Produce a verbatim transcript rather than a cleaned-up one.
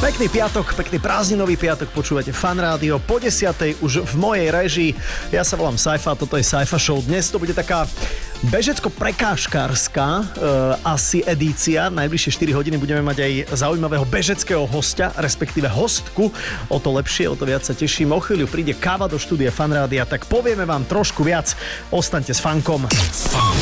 Pekný piatok, pekný prázdninový piatok, počúvate Fan Rádio po desiatej už v mojej režii. Ja sa volám Saifa, toto je Saifa Show. Dnes to bude taká bežecko-prekážkárska e, asi edícia. Najbližšie štyri hodiny budeme mať aj zaujímavého bežeckého hostia, respektíve hostku. O to lepšie, o to viac sa teším. O chvíľu príde káva do štúdia Fan Rádia, tak povieme vám trošku viac. Ostaňte s Fankom. Fan